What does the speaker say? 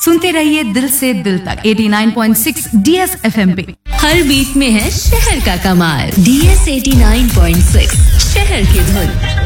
सुनते रहिए दिल से दिल तक 89.6 DS FM पे। हर बीट में है शहर का कमाल। DS 89.6 शहर की धुन।